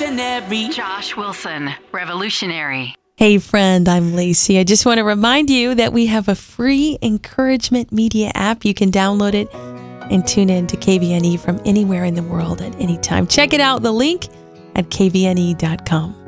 revolutionary. Josh Wilson, revolutionary. Hey friend, I'm Lacey. I just want to remind you that we have a free Encouragement Media app. You can download it and tune in to KVNE from anywhere in the world at any time. Check it out, the link at kvne.com.